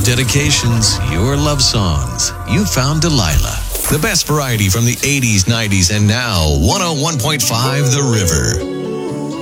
dedications, your love songs. You found Delilah. The best variety from the 80s, 90s, and now 101.5 The River.